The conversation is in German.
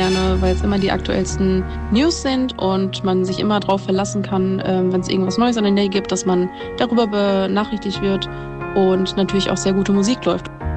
gerne, weil es immer die aktuellsten News sind und man sich immer darauf verlassen kann, wenn es irgendwas Neues an der Nähe gibt, dass man darüber benachrichtigt wird und natürlich auch sehr gute Musik läuft.